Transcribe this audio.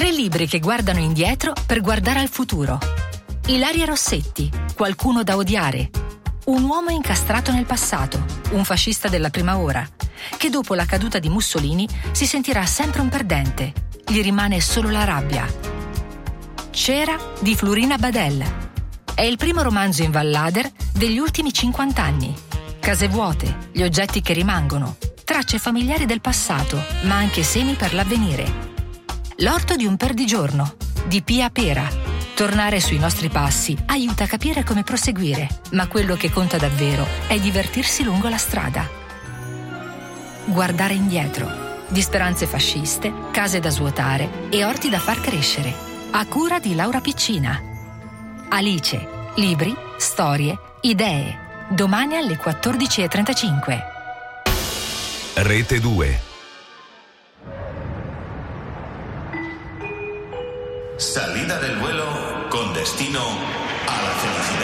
3 libri che guardano indietro per guardare al futuro. Ilaria Rossetti, Qualcuno da odiare. Un uomo incastrato nel passato, un fascista della prima ora, che dopo la caduta di Mussolini si sentirà sempre un perdente. Gli rimane solo la rabbia. Cera di Florina Badel. È il primo romanzo in Vallader degli ultimi 50 anni. Case vuote, gli oggetti che rimangono, tracce familiari del passato, ma anche semi per l'avvenire. L'orto di un perdigiorno, di Pia Pera. Tornare sui nostri passi aiuta a capire come proseguire, ma quello che conta davvero è divertirsi lungo la strada. Guardare indietro, di speranze fasciste, case da svuotare e orti da far crescere, a cura di Laura Piccina. Alice, libri, storie, idee. Domani alle 14:35. Rete 2. Salida del vuelo con destino a la felicidad.